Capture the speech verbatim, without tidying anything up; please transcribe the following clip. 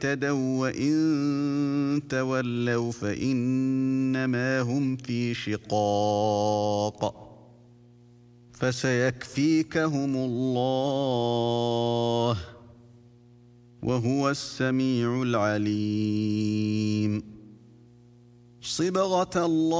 اهْتَدَوا وَّإِن تَوَلَّوْا فَإِنَّمَا هُمْ فِي شِقَاقٍ فَسَيَكْفِيكَهُمُ اللَّهُ وَهُوَ السَّمِيعُ الْعَلِيمُ. صِبْغَةَ اللَّهِ